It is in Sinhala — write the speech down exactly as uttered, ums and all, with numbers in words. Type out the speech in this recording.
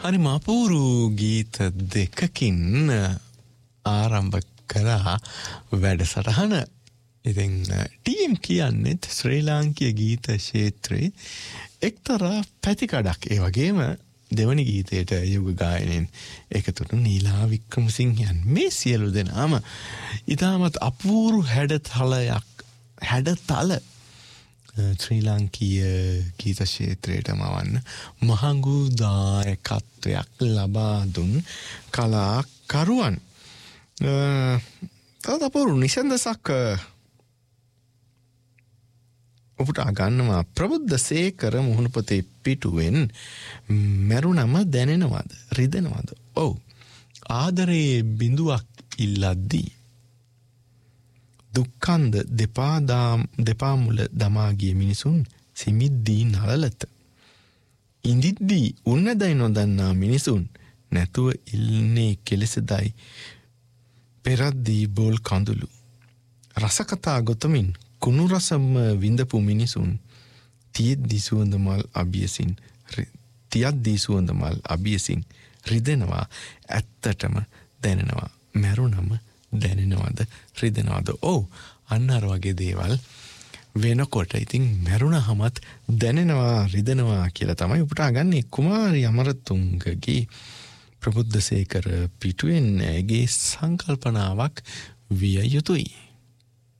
හරි මාපූරු ගීත දෙකකින් ආරම්භ කරා වැඩසටහන. ඉතින් ටීම් කියන්නේත් ශ්‍රී ලාංකීය ගීත ක්ෂේත්‍රයේ එක්තරා පැතිකඩක්. ඒ වගේම දෙවනි ගීතයට යුග ගායනයෙන් එකතුණු නීලා වික්‍රමසිංහයන් මේ සියලු දෙනාම ඉතාමත් අපූරු හැඩතලයක් හැඩතල ශ්‍රී ලාංකීය ගීත ක්ෂේත්‍රයට මවන්න මහඟු දායකත්වයක් ලබා දුන් කලාකරුවන්. තවත් අපූරු නිසන්දසක් ඔබට අගන්නවා. ප්‍රබුද්ධ සේකර මුහුණපතේ පිටුවෙන් මැරුණම දැනෙනවද රිදෙනවද? ඔව්. ආදරයේ බිඳුවක් ඉල්ලද්දී දුක්ඛන්ද දෙපා දෙපා මුල දමා ගිය මිනිසුන් සිමිද්දී නලලත. ඉඳිද්දී උන්නදයි නොදන්නා මිනිසුන් නැතුව ඉල්නේ කෙලෙසදයි පෙරද්දී බෝල් කඳුළු. රසකතා ගොතමින් කුණු රසම විඳපු මිනිසුන් තියද්දී සුවඳ මල් අබියසින් තියද්දී සුවඳ මල් අබියසින් රිදෙනවා. ඇත්තටම දැනෙනවා. මැරුණම දැනෙනවද රිදෙනවද? ඔව්. අන්න අර වගේ දේවල් වෙනකොට ඉතින් මැරුණහමත් දැනෙනවා රිදෙනවා කියලා තමයි උපුටා ගන්නේ. කුමාරි අමරතුංගගේ ප්‍රබුද්ධ සේකර පිටුවෙන් ඇගේ සංකල්පනාවක් විය යුතුයි.